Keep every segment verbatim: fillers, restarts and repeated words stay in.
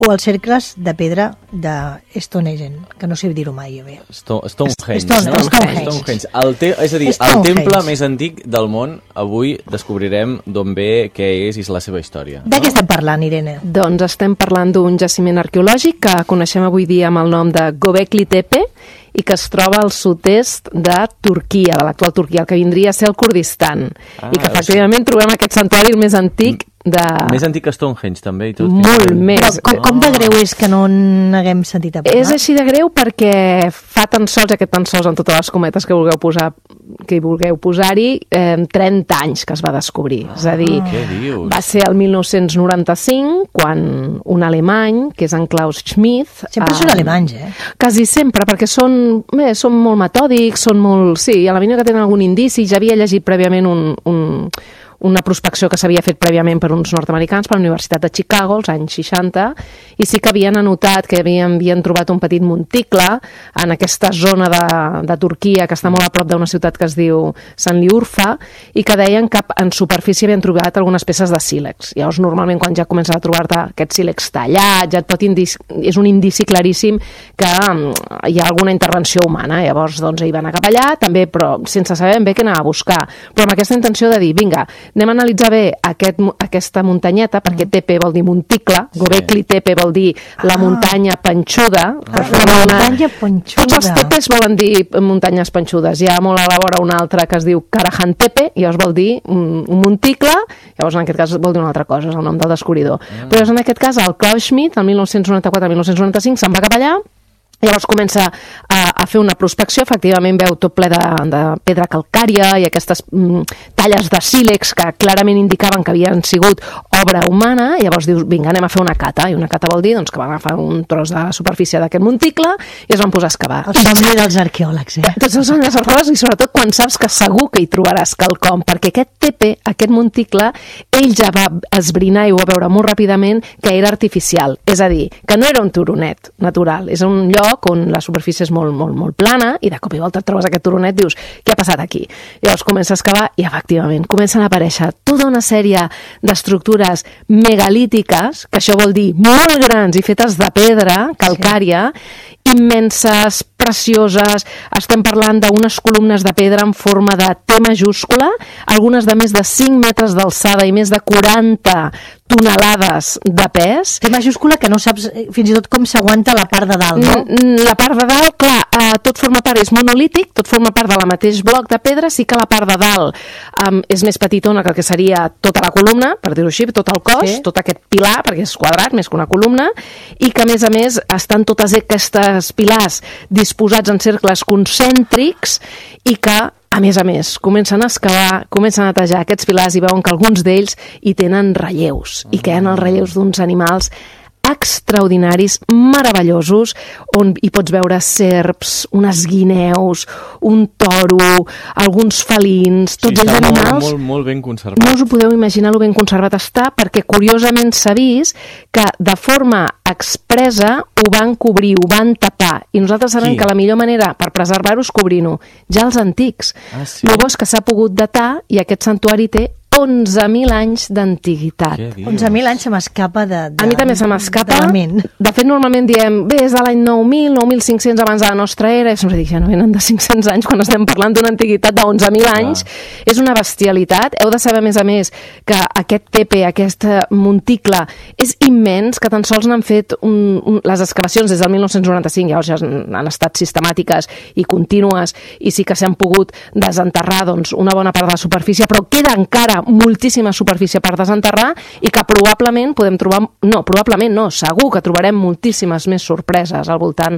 o els cercles de pedra de Stonehenge, que no sé dir-ho mai bé. Sto Stonehenge, Stone, no? Stonehenge. Stonehenge. El te és a dir, el temple més antic del món, avui descobrirem d'on ve, què és i la seva història. De què estem parlant, Irene? Doncs estem parlant d'un jaciment arqueològic que coneixem avui dia amb el nom de Göbekli Tepe i que es troba al sud-est de Turquia, de l'actual Turquia, el que vindria a ser el Kurdistan. Ah, I que efectivament trobem aquest santuari el més antic de... Més antic que Stonehenge, també, i tot. Molt més. Però com, com de greu és que no n'haguem sentit a parlar? És així de greu perquè fa tan sols, aquest tan sols amb totes les cometes que vulgueu posar que hi vulgueu posar-hi, eh, trenta anys que es va descobrir. Ah, és a dir, què dius? Va ser el mil nou-cents noranta-cinc quan un alemany, que és en Klaus Schmidt... Sempre són alemanys, eh? Quasi sempre, perquè són, bé, són molt metòdics, són molt... Sí, a la mínia que tenen algun indici, ja havia llegit prèviament un... un una prospecció que s'havia fet prèviament per uns nord-americans, per la Universitat de Chicago, als anys seixanta, i sí que havien anotat que havien, havien trobat un petit monticle en aquesta zona de, de Turquia, que està molt a prop d'una ciutat que es diu Sanliurfa, i que deien que en superfície havien trobat algunes peces de sílex. Llavors, normalment, quan ja comences a trobar-te aquest sílex tallat, ja et pot indici, és un indici claríssim que um, hi ha alguna intervenció humana. Llavors, doncs, hi van anar cap allà, també, però sense saber ben bé què anar a buscar. Però amb aquesta intenció de dir, vinga, anem a analitzar bé aquest, aquesta muntanyeta, perquè Tepe vol dir monticle, sí. Göbekli Tepe vol dir la muntanya panxuda. Ah, la muntanya panxuda. Tots els Tepes volen dir muntanyes panxudes. Hi ha molt a la vora una altra que es diu Karahan Tepe, i llavors vol dir un, un monticle, llavors en aquest cas vol dir una altra cosa, és el nom del descobridor. Mm. Però en aquest cas el Klaus Schmidt, el mil nou-cents noranta-quatre a mil nou-cents noranta-cinc, se'n va cap allà, llavors comença a, a fer una prospecció, efectivament veu tot ple de, de pedra calcària i aquestes mm, talles de sílex que clarament indicaven que havien sigut obra humana, i llavors dius, vinga, anem a fer una cata, i una cata vol dir doncs, que van agafar un tros de superfície d'aquest monticle i es van posar a excavar. El somni dels arqueòlegs, eh? Tots els somnis dels arqueòlegs, i sobretot quan saps que segur que hi trobaràs quelcom, perquè aquest Tepe, aquest monticle, ell ja va esbrinar i ho va veure molt ràpidament que era artificial, és a dir, que no era un turonet natural, és un lloc on la superfície és molt, molt, molt plana, i de cop i volta et trobes aquest turonet, dius, què ha passat aquí? Llavors comença a excavar i efectivament comencen a aparèixer tota una sèrie d'estructures megalítiques, que això vol dir molt grans i fetes de pedra calcària, sí. Immenses, precioses, estem parlant d'unes columnes de pedra en forma de T majúscula, algunes de més de cinc metres d'alçada i més de quaranta tonelades de pes. T majúscula que no saps fins i tot com s'aguanta la part de dalt, no? La part de dalt, clar, eh, tot forma part, és monolític, tot forma part de la mateix bloc de pedra, sí que la part de dalt um, és més petitona que el que seria tota la columna, per dir-ho així, tot el cos, sí. Tot aquest pilar, perquè és quadrat més que una columna, i que a més a més estan totes aquestes pilars disposats en cercles concèntrics i que, a més a més, comencen a excavar, comencen a netejar aquests pilars i veuen que alguns d'ells hi tenen relleus, i que hi ha els relleus d'uns animals extraordinaris, meravellosos, on hi pots veure serps, unes guineus, un toro, alguns felins, tots sí, els animals... Molt, molt, molt ben conservat. No us ho podeu imaginar lo ben conservat està, perquè curiosament s'ha vist que de forma expressa ho van cobrir, ho van tapar, i nosaltres sabem Qui? que la millor manera per preservar-ho és cobrint-ho. Ja els antics. Ah, sí? El bo és que s'ha pogut datar i aquest santuari té onze mil anys d'antiguitat. onze mil anys se m'escapa de, de... A mi també se m'escapa. De, de fet, normalment diem, bé, és de l'any nou mil, nou mil cinc-cents abans de la nostra era, i sempre dic, ja no venen de cinc-cents anys quan estem parlant d'una antiguitat d'onze mil anys. Ah. És una bestialitat. Heu de saber, a més a més, que aquest Tepe, aquest monticle, és immens, que tan sols n'han fet un, un, les excavacions des del mil nou-cents noranta-cinc, llavors ja han estat sistemàtiques i contínues, i sí que s'han pogut desenterrar doncs, una bona part de la superfície, però queda encara moltíssima superfície per desenterrar i que probablement podem trobar, no, probablement no, segur que trobarem moltíssimes més sorpreses al voltant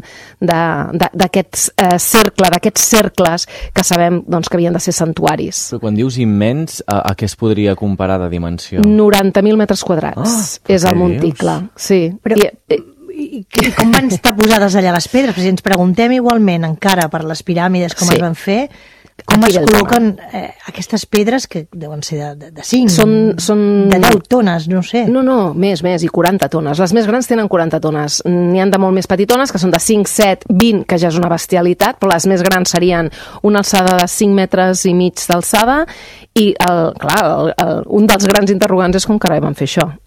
d'aquest eh, cercle, d'aquests cercles que sabem doncs, que havien de ser santuaris. Però quan dius immens, a, a què es podria comparar de dimensió? noranta mil metres quadrats oh, és el monticle. Sí. Però... I, I, I com van estar posades allà les pedres? Perquè si ens preguntem igualment encara per les piràmides com sí. es van fer, com Aquí es col·loquen eh, aquestes pedres que deuen ser de, de, de cinc, són, són... de deu tones, no sé. No, no, més, més, i quaranta tones. Les més grans tenen quaranta tones. N'hi han de molt més petitones, que són de cinc, set, vint, que ja és una bestialitat, però les més grans serien una alçada de cinc metres i mig d'alçada, i, el, clar, el, el, un dels grans interrogants és com carai van fer això.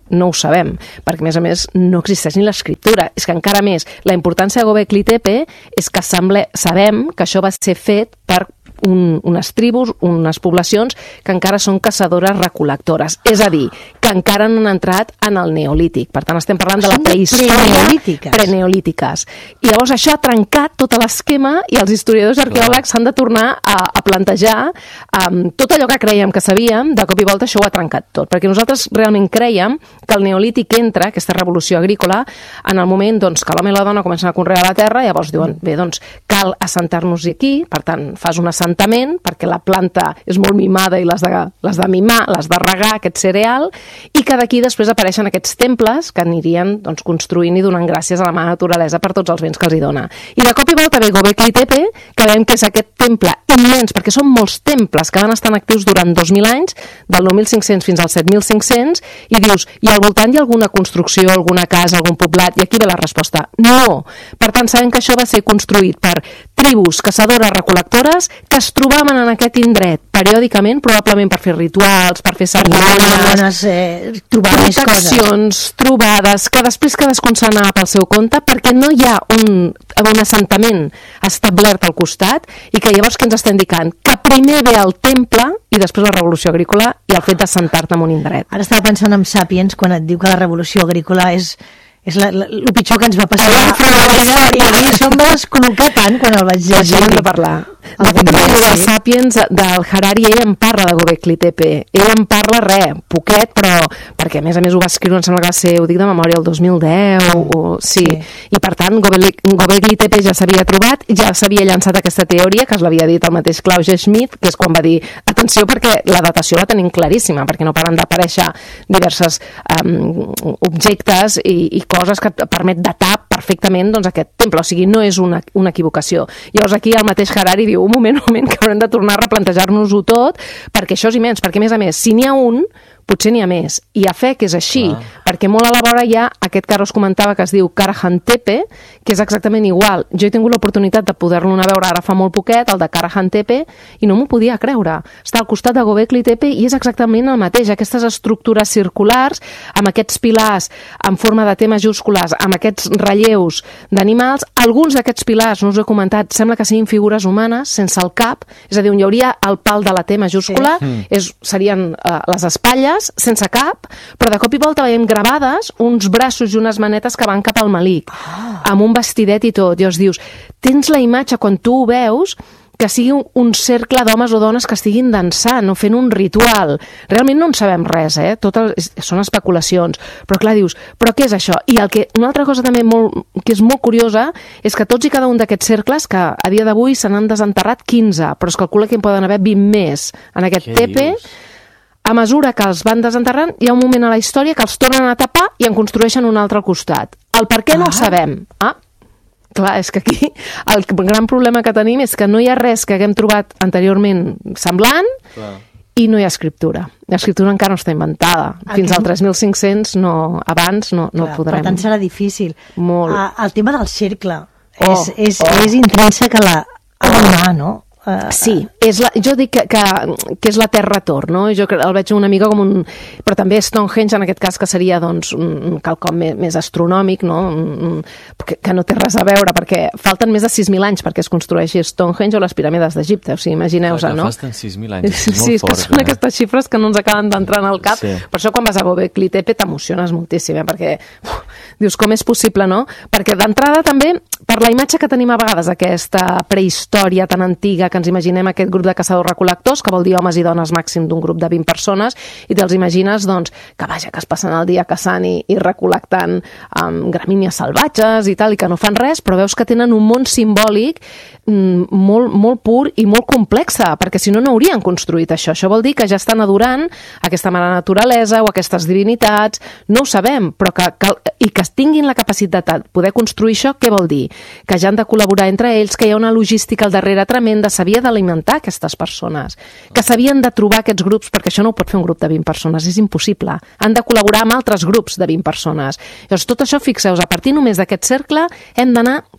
No ho sabem, perquè a més a més no existeix ni l'escriptura. És que encara més, la importància de Göbekli Tepe és que sembla, sabem que això va ser fet per un, unes tribus, unes poblacions que encara són caçadores-recol·lectores. És a dir, que encara no han entrat en el neolític. Per tant, estem parlant de la prehistòria preneolítiques. I llavors això ha trencat tot l'esquema i els historiadors i arqueòlegs s'han de tornar a, a plantejar um, tot allò que creiem que sabíem, de cop i volta això ho ha trencat tot. Perquè nosaltres realment creiem que el neolític entra, aquesta revolució agrícola, en el moment doncs, que l'home i la dona comencen a conrear la terra, llavors diuen, bé, doncs cal assentar-nos aquí, per tant, fas un assentament, perquè la planta és molt mimada i les de, les de mimar, les de regar, aquest cereal, i que d'aquí després apareixen aquests temples que anirien doncs, construint i donant gràcies a la mare naturalesa per tots els béns que els hi dona. I de cop i volta ve Göbekli Tepe, que veiem que és aquest temple immens, perquè són molts temples que van estar actius durant dos mil anys, del nou mil cinc-cents fins al set mil cinc-cents, i dius, i al voltant hi ha alguna construcció, alguna casa, algun poblat? I aquí ve la resposta, no. Per tant, sabem que això va ser construït per tribus caçadores recol·lectores que es trobaven en aquest indret periòdicament, probablement per fer rituals, per fer cerimònies, eh, trobar més coses, trobades, que després cadascun s'anava pel seu compte, perquè no hi ha un, un assentament establert al costat, i que llavors què ens està indicant? Que primer ve el temple i després la revolució agrícola i el fet d'assentar-te en un indret. Ara estava pensant en Sàpiens quan et diu que la revolució agrícola és és la, la, el pitjor que ens va passar a la vida, i a mi això em va descol·locar tant quan el vaig llegir. Hem de parlar. El llibre de Sàpiens del Harari, ell en parla de Göbekli Tepe. Ell en parla, res, poquet, però perquè a més a més ho va escriure, em sembla que va ser, ho dic de memòria, el dos mil deu, o, sí. sí. I per tant, Göbekli Tepe ja s'havia trobat, ja s'havia llançat aquesta teoria, que es l'havia dit el mateix Klaus Schmidt, que és quan va dir, atenció, perquè la datació la tenim claríssima, perquè no paren d'aparèixer diverses um, objectes i, i coses que permet datar perfectament doncs, aquest temple, o sigui, no és una, una equivocació. Llavors aquí el mateix Harari diu, un moment, un moment, que haurem de tornar a replantejar-nos-ho tot, perquè això és immens, perquè a més a més, si n'hi ha un, potser n'hi ha més, i a fe que és així, ah. perquè molt a la vora hi ha aquest que ara us comentava que es diu Karahan Tepe, que és exactament igual. Jo he tingut l'oportunitat de poder-lo anar a veure ara fa molt poquet, el de Karahan Tepe, i no m'ho podia creure. Està al costat de Göbekli Tepe i és exactament el mateix, aquestes estructures circulars, amb aquests pilars en forma de T majúscules, amb aquests relleus d'animals. Alguns d'aquests pilars, no us he comentat, sembla que siguin figures humanes, sense el cap, és a dir, on hi hauria el pal de la T majúscula, sí. és, serien uh, les espatlles, sense cap, però de cop i volta veiem gravades uns braços i unes manetes que van cap al malic, ah. amb un vestidet i tot, i us dius, tens la imatge quan tu ho veus, que sigui un, un cercle d'homes o dones que estiguin dansant o fent un ritual. Realment no en sabem res, eh? Totes són especulacions, però clar, dius, però què és això? I el que, una altra cosa també molt, que és molt curiosa és que tots i cada un d'aquests cercles, que a dia d'avui se n'han desenterrat quinze, però es calcula que en poden haver vint més en aquest Què tepe. Dius? A mesura que els van desenterrant, hi ha un moment a la història que els tornen a tapar i en construeixen un altre al costat. El per què no ah. ho sabem. Ah, clar, és que aquí el gran problema que tenim és que no hi ha res que haguem trobat anteriorment semblant clar. I no hi ha escriptura. L'escriptura encara no està inventada. Fins al tres mil cinc-cents, no, abans no, no clar, podrem. Per tant serà difícil. Molt. Uh, el tema del cercle oh, és, és, oh. és intrínsec a la a l'humà, no? Uh, sí, és la, jo dic que, que, que és la Terra Tor, no? Jo el veig una mica com un... Però també Stonehenge, en aquest cas, que seria doncs, un quelcom més, més astronòmic, no? Un, que, que no té res a veure, perquè falten més de sis mil anys perquè es construeixi Stonehenge o les piràmides d'Egipte, o sigui, imagineu-vos, no? Falten sis mil anys, és sí, molt sí, fort. Sí, són eh? aquestes xifres que no ens acaben d'entrar en el cap. Sí. Per això quan vas a Göbekli Tepe t'emociones moltíssim, eh? Perquè uf, dius, com és possible, no? Perquè d'entrada també, per la imatge que tenim a vegades, aquesta prehistòria tan antiga, que ens imaginem aquest grup de caçadors-recol·lectors, que vol dir homes i dones màxim d'un grup de vint persones, i te'ls imagines, doncs, que vaja, que es passen el dia caçant i, i recol·lectant um, gramínies salvatges i tal, i que no fan res, però veus que tenen un món simbòlic mm, molt, molt pur i molt complexa, perquè si no, no haurien construït això. Això vol dir que ja estan adorant aquesta mare naturalesa o aquestes divinitats, no ho sabem, però que, que, i que tinguin la capacitat de poder construir això, què vol dir? Que ja han de col·laborar entre ells, que hi ha una logística al darrere tremenda, s'havia d'alimentar aquestes persones, que s'havien de trobar aquests grups, perquè això no ho pot fer un grup de vint persones, és impossible. Han de col·laborar amb altres grups de vint persones. Llavors, tot això, fixeu-vos, a partir només d'aquest cercle hem d'anar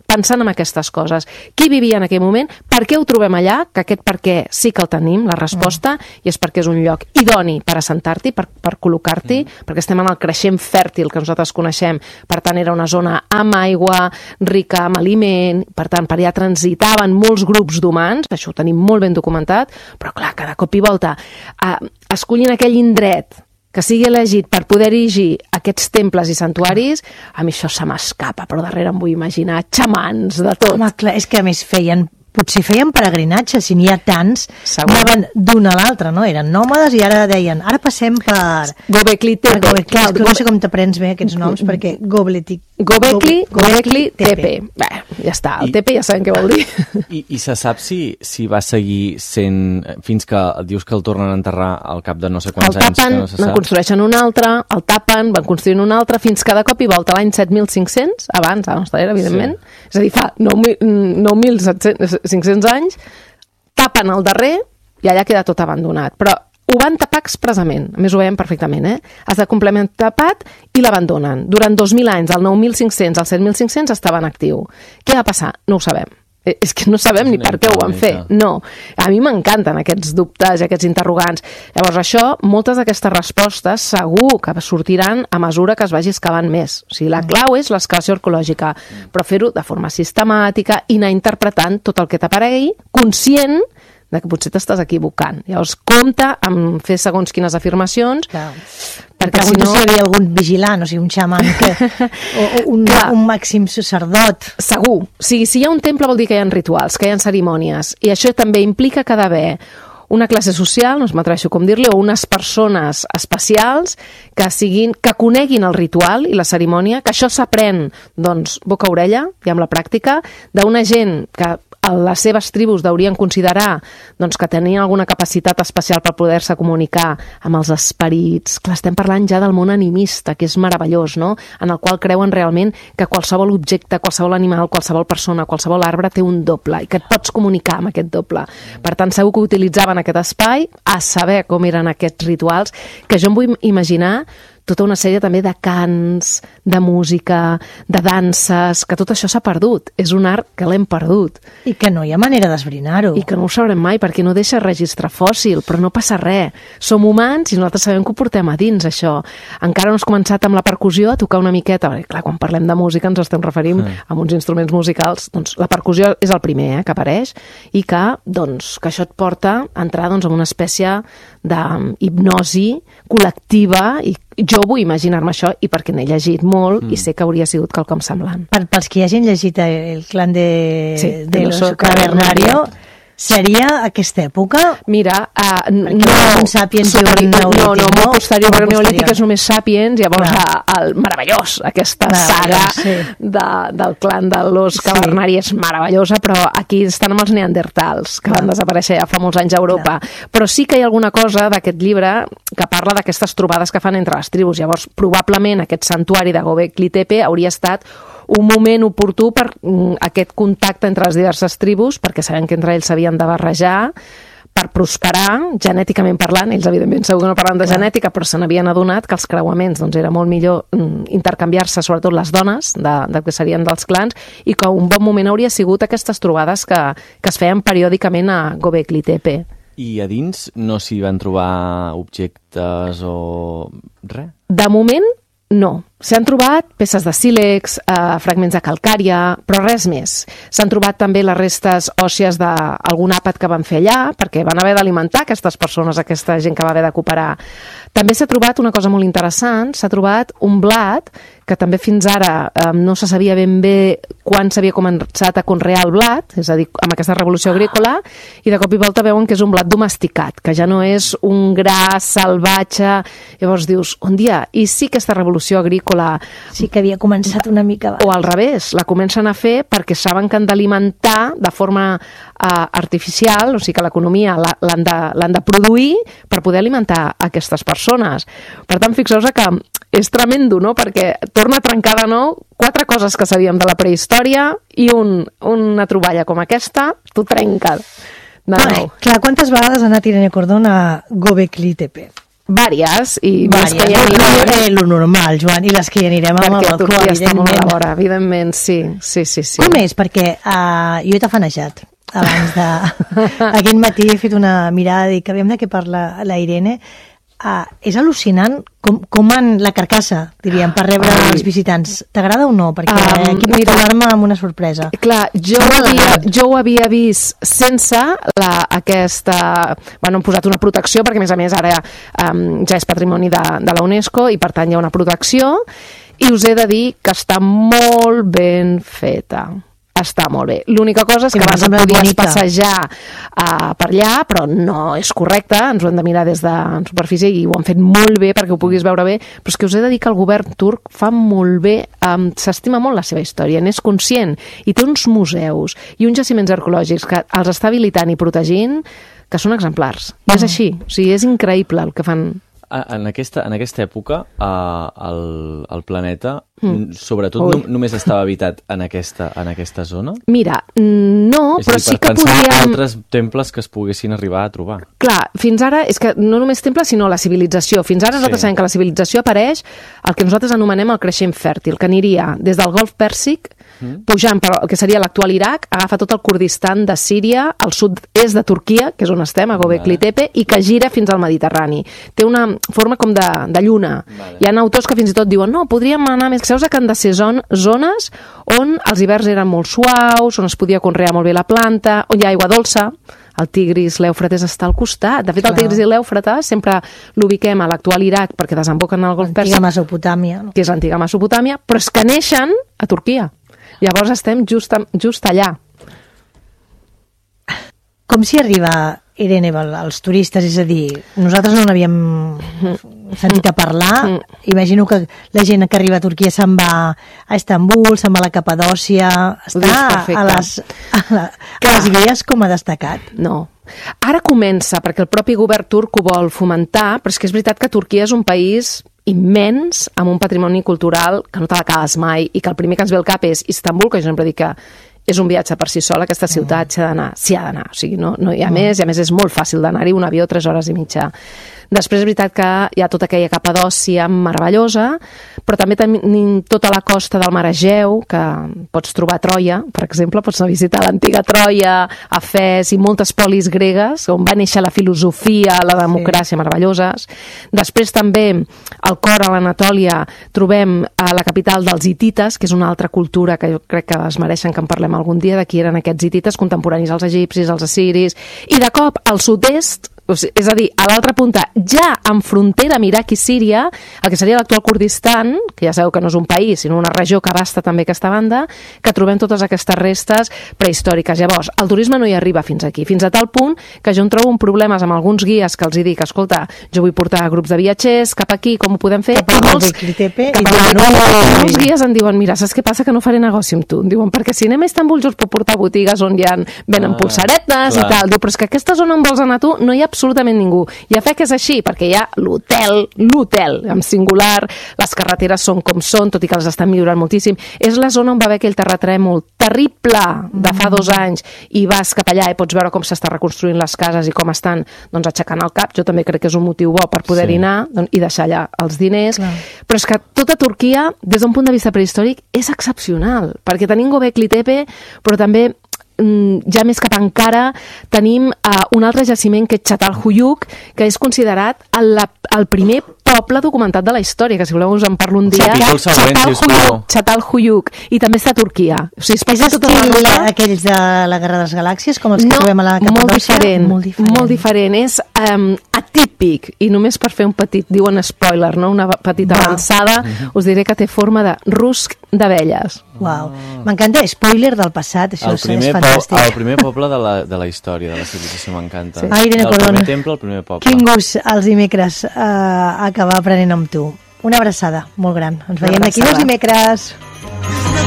pensant en aquestes coses. Qui vivia en aquell moment? Per què ho trobem allà? Que aquest per què sí que el tenim, la resposta, mm. i és perquè és un lloc idoni per assentar-t'hi, per, per col·locar-t'hi, mm. perquè estem en el creixent fèrtil que nosaltres coneixem. Per tant, era una zona amb aigua, rica amb aliment, per tant, per allà transitaven molts grups d'humans, això ho tenim molt ben documentat, però clar, cada cop i volta eh, escollint aquell indret que sigui elegit per poder erigir aquests temples i santuaris, a mi això se m'escapa, però darrere em vull imaginar xamans de tot. Home, clar, és que a més feien potser feien peregrinatge, si n'hi ha tants, segur. Anaven d'un a l'altre, no? Eren nòmades i ara deien, ara passem per... Gobekli Tepe. Gobekli, és que no sé com t'aprens bé aquests noms, perquè Gobekli... Gobekli, Gobekli Tepe. Bé, ja està, el I, Tepe ja sabem què vol dir. I, i se sap si, si va seguir sent... Fins que dius que el tornen a enterrar al cap de no sé quants el tapen, anys, que no se sap. El construeixen un altre, el tapen, van construint un altre, fins que de cop i volta l'any set mil cinc-cents, abans, a la nostra era, evidentment, sí. És a dir, fa nou mil cinc-cents anys, tapen el darrer i allà queda tot abandonat. Però ho van tapar expressament, a més ho veiem perfectament, eh? Has de complement tapat i l'abandonen. Durant dos mil anys, del nou mil cinc-cents al set mil cinc-cents, estava en actiu. Què va passar? No ho sabem. És que no sabem ni per què ho van fer. No. A mi m'encanten aquests dubtes i aquests interrogants. Llavors això, moltes d'aquestes respostes segur que sortiran a mesura que es vagi excavant més. O sigui, la clau és l'excavació arqueològica, però fer-ho de forma sistemàtica i anar interpretant tot el que t'aparegui, conscient de que potser t'estàs equivocant. Llavors, compta amb fer segons quines afirmacions, clar. Perquè si no... si hi havia algun vigilant, o sigui, un xaman, que, o, o un, un màxim sacerdot. Segur. O sigui, si hi ha un temple vol dir que hi ha rituals, que hi ha cerimònies, i això també implica que ha d'haver una classe social, no m'atreveixo com dir-li, o unes persones especials que siguin, que coneguin el ritual i la cerimònia, que això s'aprèn, doncs, boca a orella, i amb la pràctica, d'una gent que les seves tribus deurien considerar doncs, que tenien alguna capacitat especial per poder-se comunicar amb els esperits. Clar, estem parlant ja del món animista, que és meravellós, no? En el qual creuen realment que qualsevol objecte, qualsevol animal, qualsevol persona, qualsevol arbre té un doble i que et pots comunicar amb aquest doble. Per tant, segur que utilitzaven aquest espai a saber com eren aquests rituals, que jo em vull imaginar tota una sèrie també de cants, de música, de danses, que tot això s'ha perdut. És un art que l'hem perdut. I que no hi ha manera d'esbrinar-ho. I que no ho sabrem mai, perquè no deixa registre fòssil, però no passa res. Som humans i nosaltres sabem que ho portem a dins, això. Encara no has començat amb la percussió a tocar una miqueta, perquè clar, quan parlem de música ens estem referint sí. a uns instruments musicals, doncs la percussió és el primer eh, que apareix, i que, doncs, que això et porta a entrar doncs, en una espècie d'hipnosi col·lectiva, i jo vull imaginar-me això, i perquè n'he llegit molt mm. i sé que hauria sigut quelcom semblant. Per, pels que hagin llegit el clan de, sí, de, de los Cavernario, seria aquesta època? Mira, uh, no, un Sapiens i un Neolític. No, no, no, molt posterior, perquè Neolític és només Sapiens, llavors a, el meravellós, aquesta clar, saga sí. de, del clan de los Cavernari sí. és meravellosa, però aquí estan amb els neandertals, que clar. van desaparèixer ja fa molts anys a Europa. Clar. Però sí que hi ha alguna cosa d'aquest llibre que parla d'aquestes trobades que fan entre les tribus. Llavors, probablement aquest santuari de Gobekli Tepe hauria estat un moment oportú per mm, aquest contacte entre les diverses tribus, perquè sabem que entre ells s'havien de barrejar per prosperar, genèticament parlant. Ells, evidentment, segur que no parlen de Clar. genètica, però se n'havien adonat que els creuaments doncs, era molt millor mm, intercanviar-se, sobretot les dones, de, de que serien dels clans, i que un bon moment hauria sigut aquestes trobades que, que es feien periòdicament a Gobekli Tepe. I a dins no s'hi van trobar objectes o res? De moment, no. S'han trobat peces de sílex, eh, fragments de calcària, però res més. S'han trobat també les restes òssies d'algun àpat que van fer allà, perquè van haver d'alimentar aquestes persones, aquesta gent que va haver de cooperar. També s'ha trobat una cosa molt interessant, s'ha trobat un blat, que també fins ara eh, no se sabia ben bé quan s'havia començat a conrear el blat, és a dir, amb aquesta revolució agrícola, i de cop i volta veuen que és un blat domesticat, que ja no és un gra salvatge. Llavors dius, on dia? I sí que aquesta revolució agrícola sí que havia començat una mica abans. O al revés, la comencen a fer perquè saben que han d'alimentar de forma uh, artificial, o sigui que l'economia l'han de, l'han de produir per poder alimentar aquestes persones. Per tant, fixeu-vos que és tremendo, no? Perquè torna a trencar de nou quatre coses que sabíem de la prehistòria i un, una troballa com aquesta t'ho trenca de nou. Clar, quantes vegades ha anat Irene Cordón a Gobekli Tepe? Vàries, i Vàries, que ja anirem... eh, lo normal, Joan, i les que hi anirem amb el Perquè balcó, Turquia està molt a la evidentment. vora, evidentment, sí, sí, sí, sí. Com és? Perquè uh, jo he tafanejat abans de... Aquest matí he fet una mirada i que aviam de què parla la Irene. Uh, és al·lucinant com, com en la carcassa, diríem, per rebre Ai. els visitants. T'agrada o no? Perquè Um, aquí pot mira, trobar-me amb una sorpresa. Clar, jo, Molt havia, elegant. jo ho havia vist sense la, aquesta... Bueno, hem posat una protecció, perquè a més a més ara um, ja és patrimoni de, de la UNESCO i per tant hi ha una protecció, i us he de dir que està molt ben feta. Està molt bé. L'única cosa és que Que m'ha abans et semblat podies bonica. passejar uh, per allà, però no és correcte, ens ho hem de mirar des de en superfície i ho han fet molt bé perquè ho puguis veure bé, però és que us he de dir que el govern turc fa molt bé, um, s'estima molt la seva història, n'és conscient, i té uns museus i uns jaciments arqueològics que els està habilitant i protegint, que són exemplars. I és així, o sigui, és increïble el que fan. En aquesta, en aquesta època, uh, el, el planeta, mm. sobretot, Ui. no, només estava habitat en aquesta, en aquesta zona? Mira, no, És però a dir, sí per que pensar podríem... altres temples que es poguessin arribar a trobar. Clar, fins ara, és que no només temple, sinó la civilització. Fins ara nosaltres Sí. sabem que la civilització apareix el que nosaltres anomenem el creixent fèrtil, que aniria des del Golf Pèrsic, mm. pujant per el que seria l'actual Iraq, agafa tot el Kurdistan de Síria, al sud-est de Turquia, que és on estem, a Göbekli Tepe, i que gira fins al Mediterrani. Té una forma com de, de lluna. Vale. Hi ha autors que fins i tot diuen no, podríem anar més... Sabeu que han de ser zon, zones on els hiverns eren molt suaus, on es podia conrear molt bé la planta, on hi ha aigua dolça. El Tigris, l'Èufrates està al costat. De fet, el Clar. Tigris i l'Èufrates sempre l'ubiquem a l'actual Iraq perquè desemboquen al Golf Antiga Pèrsic, Mesopotàmia. No? que és l'antiga Mesopotàmia, però és que neixen a Turquia. Llavors estem just, a, just allà. Com s'hi arriba, Irene, als turistes? És a dir, nosaltres no n'havíem sentit a parlar. Imagino que la gent que arriba a Turquia se'n va a Istanbul, se'n va a la Capadòcia, Ho dius està perfecte. a les, a, la, a les guies com a destacat. No. Ara comença, perquè el propi govern turc ho vol fomentar, però és que és veritat que Turquia és un país immens, amb un patrimoni cultural que no te l'acabes mai, i que el primer que ens ve al cap és Istanbul, que jo sempre dic que és un viatge per si sola, aquesta ciutat s'hi ha d'anar, s'hi ha d'anar, o sigui, no, no hi ha mm. més, i a més és molt fàcil d'anar-hi, un avió tres hores i mitja. Després és veritat que hi ha tota aquella Capadòcia meravellosa, però també tenim tota la costa del Mar Egeu, que pots trobar a Troia, per exemple, pots anar a visitar l'antiga Troia, Efes i moltes polis gregues, on va néixer la filosofia, la democràcia, sí. meravelloses. Després també al cor, a l'Anatòlia, trobem a la capital dels hitites, que és una altra cultura que jo crec que es mereixen que en parlem algun dia, de qui eren aquests hitites contemporanis als egipcis, als assiris, i de cop al sud-est, és a dir, a l'altra punta, ja en frontera amb Iraq i Síria, el que seria l'actual Kurdistan, que ja sabeu que no és un país, sinó una regió que abasta també aquesta banda, que trobem totes aquestes restes prehistòriques. Llavors, el turisme no hi arriba fins aquí, fins a tal punt que jo em trobo un problemes amb alguns guies que els hi dic, escolta, jo vull portar grups de viatgers cap aquí, com ho podem fer? Cap a Göbekli Tepe, cap i a diuen, no, no, molts guies em diuen, mira, saps què passa? Que no faré negoci amb tu. Em diuen, perquè si anem a Istanbul jo us puc portar botigues on hi ha, venen Ah, pulsaretes clar. i tal. Diu, però és que aquesta zona on vols anar tu no hi ha absolutament ningú. I a fe que és així, perquè hi ha l'hotel, l'hotel, en singular, les carreteres són com són, tot i que les estan millorant moltíssim. És la zona on va haver aquell terratrèmol terrible de fa dos anys, i vas cap allà i pots veure com s'està reconstruint les cases i com estan, doncs, aixecant el cap. Jo també crec que és un motiu bo per poder-hi Sí. anar, doncs, i deixar allà els diners. Clar. Però és que tota Turquia, des d'un punt de vista prehistòric, és excepcional, perquè tenim Göbekli Tepe, però també ja més cap encara tenim uh, un altre jaciment que és Çatalhöyük, que és considerat el, el primer poble documentat de la història, que si voleu us en parlo un dia. Capítol següent, sisplau. Çatalhöyük, i també està a Turquia. O sigui, és país de tota la estil ruta. aquells de la Guerra de les Galàxies, com els que No, trobem a la Capadòcia? molt diferent, Molt diferent. molt diferent. És um, atípic, i només per fer un petit, diuen spoiler, no? Una petita Va. avançada, us diré que té forma de rusc d'abelles. Uau, m'encanta, spoiler del passat, això El és, primer, és po fantàstic. el primer poble de la, de la història, de la civilització, m'encanta. Sí. Ai, Irene El Cordón, primer temple, el primer poble. quin gust els dimecres eh, acabar aprenent amb tu. Una abraçada molt gran. Ens veiem d'aquí dos abraçada. dimecres.